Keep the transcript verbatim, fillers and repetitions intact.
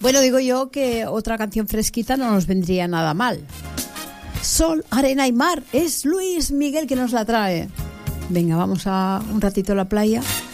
Bueno, digo yo que otra canción fresquita no nos vendría nada mal. Sol, arena y mar. Es Luis Miguel que nos la trae. Venga, vamos a un ratito a la playa.